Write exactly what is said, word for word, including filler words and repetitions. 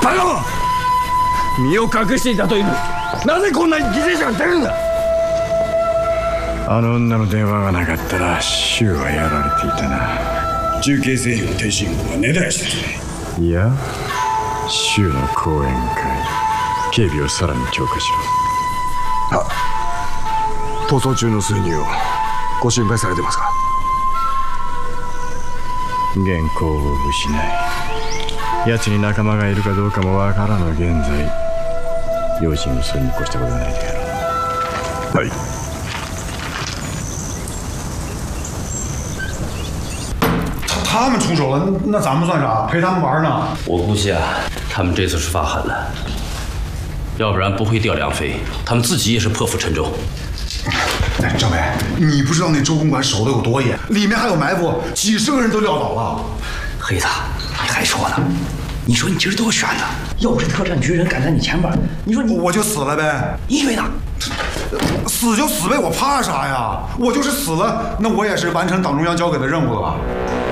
バカ者！身を隠していたというのになぜこんなに犠牲者が出るんだ。あの女の電話がなかったら柊はやられていたな。重慶製品の手信号が根絶やしてる。いや、柊の講演会、警備をさらに強化しろ。あ、逃走中の数人をご心配されてますか。原稿を失い、奴に仲間がいるかどうかもわからぬ現在、用心をするに越したことはないであろう。はい。 他们出手了，那咱们算啥？陪他们玩呢？ 我估计啊，他们这次是发狠了，要不然不会调梁飞，他们自己也是破釜沉舟。 哎，政委，你不知道那周公馆守得有多严，里面还有埋伏，几十个人都撂倒了。 黑子，你还说呢？你说你今儿多悬呢？要是特战局人赶在你前边，你说你我就死了呗。 你以为呢？ 死就死呗，我怕啥呀？我就是死了，那我也是完成党中央交给的任务了吧？